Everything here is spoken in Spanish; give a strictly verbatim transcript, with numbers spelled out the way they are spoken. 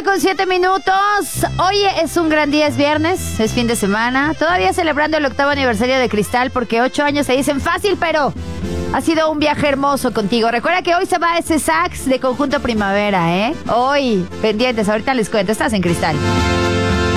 con siete minutos. Hoy es un gran día, es viernes, es fin de semana. Todavía celebrando el octavo aniversario de Cristal, porque ocho años se dicen fácil, pero ha sido un viaje hermoso contigo. Recuerda que hoy se va ese sax de Conjunto Primavera, ¿eh? Hoy, pendientes, ahorita les cuento, estás en Cristal.